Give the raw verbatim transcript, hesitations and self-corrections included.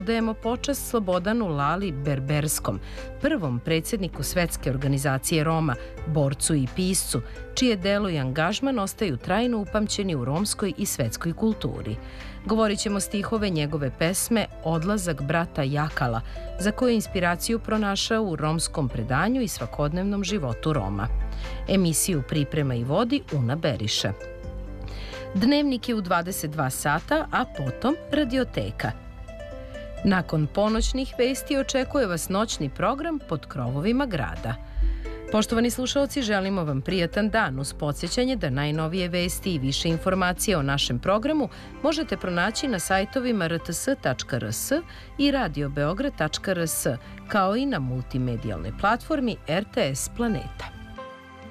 odajemo počast Slobodanu Lali Berberskom, prvom predsjedniku Svetske organizacije Roma, borcu i piscu, čije delo i angažman ostaju trajno upamćeni u romskoj i svetskoj kulturi. Govorit ćemo stihove njegove pesme Odlazak brata Jakala, za koju inspiraciju pronašao u romskom predanju i svakodnevnom životu Roma. Emisiju priprema i vodi Una Beriša. Dnevnik je u dvadeset dva sata, a potom radioteka. Nakon ponoćnih vesti očekuje vas noćni program Pod krovovima grada. Poštovani slušalci, želimo vam prijatan dan uz podsjećanje da najnovije vesti i više informacija o našem programu možete pronaći na sajtovima r t s tačka r s i radio beograd tačka r s, kao i na multimedijalnoj platformi R T S Planeta.